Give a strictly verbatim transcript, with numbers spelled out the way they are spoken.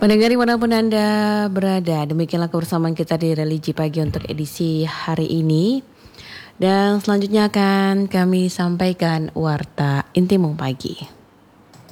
Pendengar dimanapun Anda berada, demikianlah kebersamaan kita di Religi Pagi untuk edisi hari ini. Dan selanjutnya akan kami sampaikan Warta Intimum Pagi.